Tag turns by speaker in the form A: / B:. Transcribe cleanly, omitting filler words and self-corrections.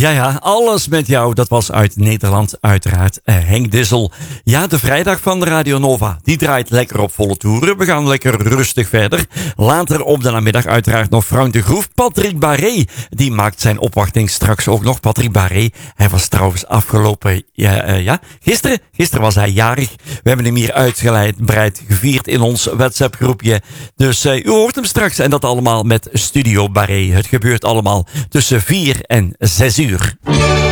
A: Ja, alles met jou. Dat was uit Nederland, uiteraard Henk Dissel. Ja, de vrijdag van de Radio Nova, die draait lekker op volle toeren. We gaan lekker rustig verder. Later op de namiddag uiteraard nog Frank de Groef. Patrick Barré, die maakt zijn opwachting straks ook nog. Patrick Barré, hij was trouwens afgelopen, gisteren was hij jarig. We hebben hem hier uitgebreid gevierd in ons WhatsApp-groepje. Dus u hoort hem straks en dat allemaal met Studio Barré. Het gebeurt allemaal tussen 4 en 6 uur.